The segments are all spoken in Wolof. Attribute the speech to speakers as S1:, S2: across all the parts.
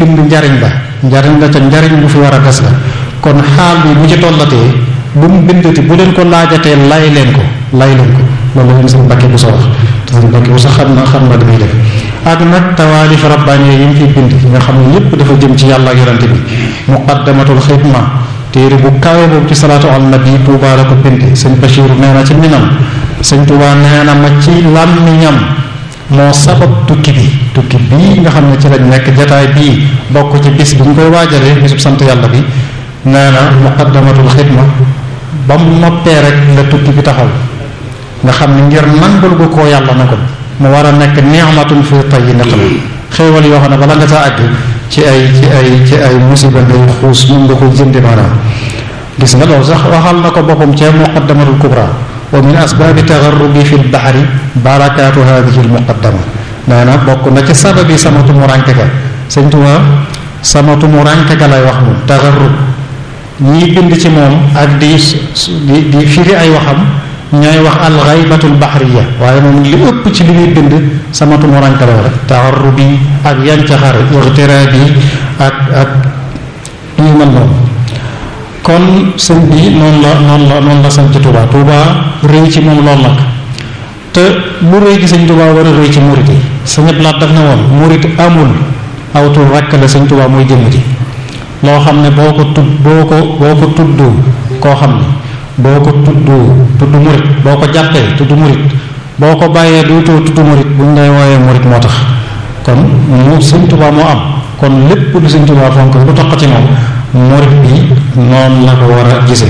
S1: bind njariñ la ca njariñ bu fi war a des la kon xaal bi bu ci tollatee bu mu bindati bu leen ko laajatee lay leen ko loolu leen sëñ Mbàkke bu sa wax te sëñ Mbàkke bu sa xam na damay def ak nag tawaalif rabbaani yi mu fi bind nga xam ne yépp dafa jëm ci yàlla ak yonante bi muqaddamatul xidma téere bu kawe boobu ci salaatu al nabi Tuubaa la ko bind sëñ Bachir nee na ci minam sëñ Tuubaa nee na ma ci làmmiñam moo sabab tukki bii nga xam ne ci lañ nekk jataay bii bokk ci bis bi ñu koy waajalee bisub sant yàlla bi nee na muqaddamatul xidma ba mu noppee rek la tukki bi taxaw nga xam ne ngir nangul gu koo yàlla na ko mu war a nekk ni'matun fi tayyi naqam xéewal yoo xam ne bala nga saa àgg ci ay musiba ngay xuus moom nga ko jëndi maanaam gis nga loolu sax waxal na ko boppam ca muqaddamatul kubra wa min asbaabi tagarrubi fi lbahri barakaatu hadihi almuqaddama nee na bokk na ci sababi sama tumuranke ga sëñ Tuubaa sama tumuranke ga lay wax moom tagarrub ñii bind ci moom ak di firi ay waxam ñooy wax alxaybatul bahriya waaye moom li ëpp ci li muy bind sama tumuranke la rek tagarrubi ak yancaxar ixtiraabi ak yu mel noonu kon sëñ bi noonu la sant Tuubaa rëy ci moom lool nag te lu rëy gi sëñ Tuubaa war a rëy ci murit yi sëñ Blaat daf na woon murit amul awtul rakk la sëñ Tuubaa mooy jëmm ji loo xam ne boo ko tudd koo xam ne boo ko tudd murit boo ko jàppee tudd murit boo ko bàyyee duutoo tudd murit bu ñu lay wooyee murit moo tax kon mu sëñ Tuubaa moo am kon lépp lu sëñ Tuubaa fonk lu toq ci moom murit bi noonu la ko war a gise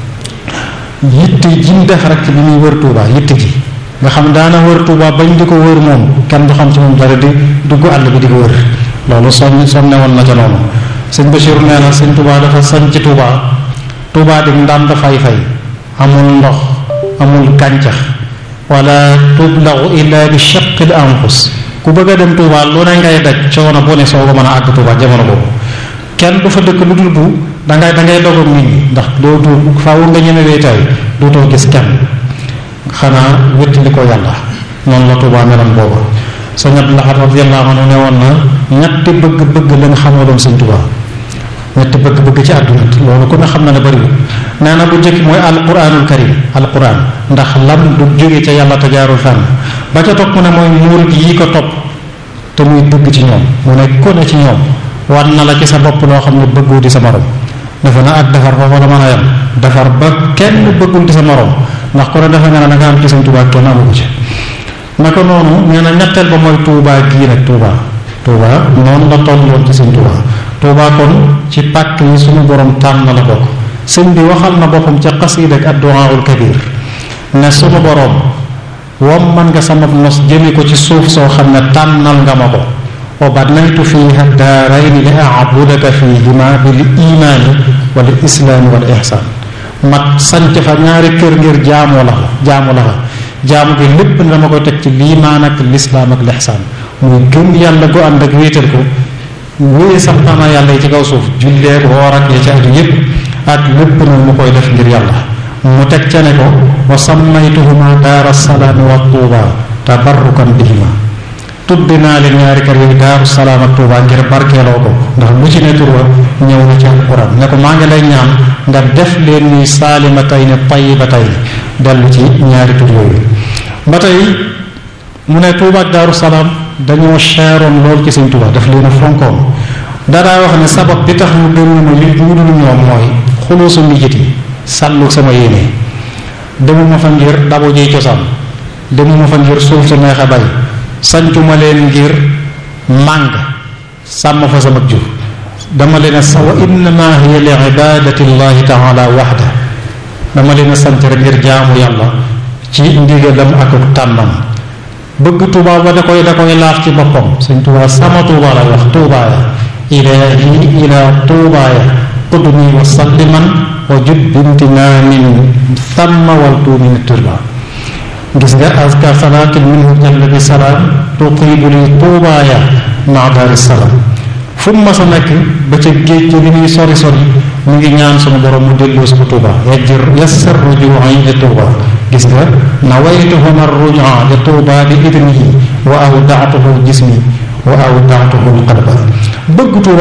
S1: yitte ji mu def rek bi muy wër Tuubaa yitte ji nga xam daana wër Tuubaa bañ di ko wër moom kenn du xam ci moom dara di dugg àll bi di ko wër loolu sonne woon na ca noonu sëñ Bachir nee na sëñ Tuubaa dafa sañ ci Tuubaa di ndam dafay fay amul ndox amul gàncax wala tublaxu illa bi shaqil anfus ku bëgg a dem Tuubaa lu ne ngay daj coono bu ne soo ko mën a àgg Tuubaa jamono boobu kenn du fa dëkk lu dul bu dangay dogoog nit ñi ndax dootu faaw nga ñeme wéetaay dootoo gis kenn xanaa wéttali ko yàlla noonu la Tuubaa melam booba sëñ Abdul Ahad radiyallahu anhu ne woon na ñetti bëgg-bëgg la nga xamaloon sëñ Tuubaa ñetti bëgg-bëgg ci àdduna loolu ku ne xam na ne bariwul nee na bu njëkk mooy alquranul karim alquran ndax lam du jóge ca yàlla te jaarul fenn ba ca topp mu ne mooy murid yi ko topp te muy dëgg ci ñoom mu ne ku ne ci ñoom war na la ci sa bopp loo xam ne bëggoo di sa morom defe na ak defar foofu la mën a yem defar ba kenn bëggul di sa morom ndax ku ne defe nga ne da nga am ci sëñ Tuubaa kenn amu ko ci naka noonu nee na ñetteel ba mooy Tuubaa gii nag Tuubaa noonu la tolloon ci sëñ Tuubaa kon ci pàkk yi suñu borom tànn la bokk sëñ bi waxal na boppam ca xasiida ak addu'aul kabir ne suñu borom wom man nga sama nos jëme ko ci suuf soo xam ne tànnal nga ma ko wa banaytu fiha daarayni li a'budaka fihima bil imaani wal islaami wal ihsaan mat sanc fa ñaari kër ngir jaamu la fa jaamu gi lépp ne dama koy teg ci liimaan ak lislaam ak lihsaan muy gëm yàlla gu ànd ak wéetal ko wéye sax taama yàlla yi ci kaw suuf julleek woor ak ya ci aju yépp ak lépp nag mu koy def ngir yàlla mu teg ca ne ko wa sammaytuhuma daara salaami wa tuuba tabarrukan bihima tudde naa leen ñaari kër yooyu daaru salaam ak tuuba ngir barkeeloo ko ndax lu ci ne tur wa ñëw na ci alquran ne ko maa ngi lay ñaan nga def leen ni saalimatayni tayyibatayni dellu ci ñaari tur yooyu ba tey mu ne tuuba ak daaru salaam dañoo cheroon lool ci sëñ Tuubaa daf leen a fonkoon daraa wax ne sabab bi tax mu gënu ma li mu dul ñoom mooy xuluusu nijit yi sàllu sama yéene demuma fa ngir dabo jiy cosaan demuma fa ngir suuf su neex a bay sancuma leen ngir màng sàmm fa sama jur dama leen a sawa innama hiya li ibadati llahi taala waxda dama leen a sant rek ngir jaamu yàlla ci ndigalam ak tànnam bëgg Tuubaa ba da koy laaf ci boppam sëñ Tuubaa sama Tuubaa lay wax Tuubaaya ilaahi ilaa Tuubaaya qudni wa salliman wa jud bintinaamin thamma wal tuumin turba gis nga azka salaatin minhu jalla bi salaam tuqiibu li Tuubaaya maa daari salaam fu mu mas a nekk ba ca géej gi li muy sori mu ngi ñaan sunu borom mu delloo si ko Tuubaa yassir rujuu'i li Tuubaa gis nga nawaytuhu ar-ruj'a li Tuubaa bi idnihi wa awda'tuhu jismi wa awda'tuhu al-qalba bëgg Tuubaa